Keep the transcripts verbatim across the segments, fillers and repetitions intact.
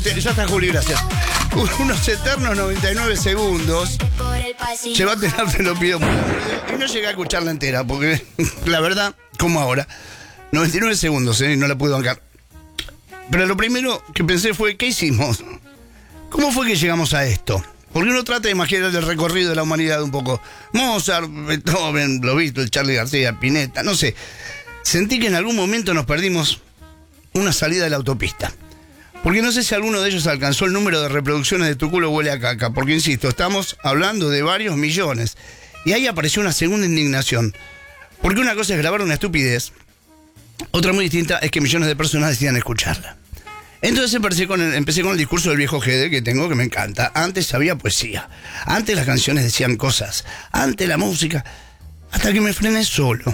Ya está, Juli, gracias. Unos eternos noventa y nueve segundos. Se va a tener, te lo pido. Y no llegué a escucharla entera, porque la verdad, como ahora, noventa y nueve segundos, ¿eh? No la pude bancar. Pero lo primero que pensé fue, ¿qué hicimos? ¿Cómo fue que llegamos a esto? Porque uno trata de imaginar el recorrido de la humanidad un poco. Mozart, Beethoven, los Beatles, Charly García, Spinetta, no sé. Sentí que en algún momento nos perdimos una salida de la autopista. Porque no sé si alguno de ellos alcanzó el número de reproducciones de Tu culo huele a caca. Porque, insisto, estamos hablando de varios millones. Y ahí apareció una segunda indignación. Porque una cosa es grabar una estupidez. Otra muy distinta es que millones de personas decidan escucharla. Entonces empecé con, el, empecé con el discurso del viejo Gede que tengo, que me encanta. Antes había poesía. Antes las canciones decían cosas. Antes la música. Hasta que me frené solo.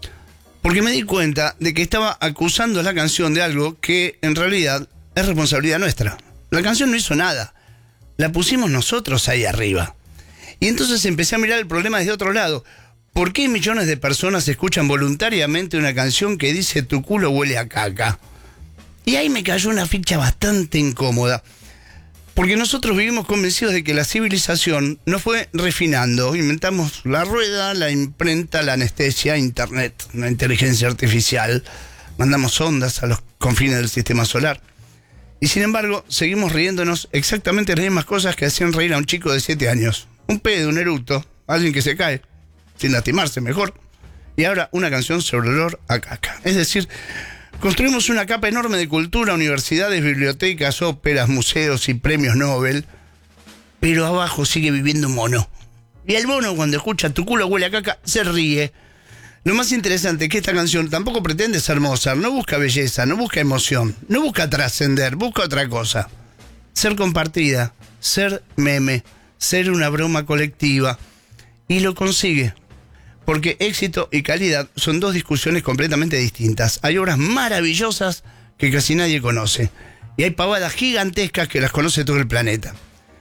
Porque me di cuenta de que estaba acusando a la canción de algo que en realidad es responsabilidad nuestra. La canción no hizo nada. La pusimos nosotros ahí arriba. Y entonces empecé a mirar el problema desde otro lado. ¿Por qué millones de personas escuchan voluntariamente una canción que dice Tu culo huele a caca? Y ahí me cayó una ficha bastante incómoda. Porque nosotros vivimos convencidos de que la civilización nos fue refinando. Inventamos la rueda, la imprenta, la anestesia, internet, la inteligencia artificial. Mandamos ondas a los confines del sistema solar. Y sin embargo, seguimos riéndonos exactamente las mismas cosas que hacían reír a un chico de siete años. Un pedo, un eructo, alguien que se cae, sin lastimarse mejor. Y ahora una canción sobre el olor a caca. Es decir, construimos una capa enorme de cultura, universidades, bibliotecas, óperas, museos y premios Nobel. Pero abajo sigue viviendo un mono. Y el mono, cuando escucha Tu culo huele a caca, se ríe. Lo más interesante es que esta canción tampoco pretende ser Mozart, no busca belleza, no busca emoción, no busca trascender, busca otra cosa. Ser compartida, ser meme, ser una broma colectiva. Y lo consigue. Porque éxito y calidad son dos discusiones completamente distintas. Hay obras maravillosas que casi nadie conoce. Y hay pavadas gigantescas que las conoce todo el planeta.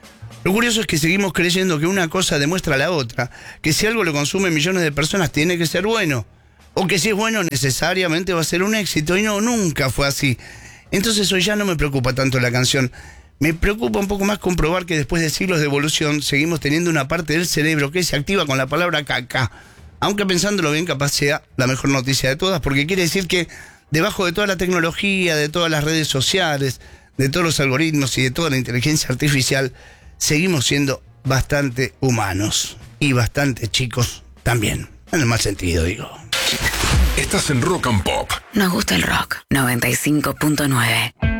Lo curioso es que seguimos creyendo que una cosa demuestra a la otra, que si algo lo consumen millones de personas tiene que ser bueno, o que si es bueno necesariamente va a ser un éxito, y no, nunca fue así. Entonces hoy ya no me preocupa tanto la canción, me preocupa un poco más comprobar que después de siglos de evolución seguimos teniendo una parte del cerebro que se activa con la palabra caca, aunque pensándolo bien capaz sea la mejor noticia de todas, porque quiere decir que debajo de toda la tecnología, de todas las redes sociales, de todos los algoritmos y de toda la inteligencia artificial, seguimos siendo bastante humanos y bastante chicos también, en el mal sentido, digo. Estás en Rock and Pop. Nos gusta el rock. noventa y cinco punto nueve.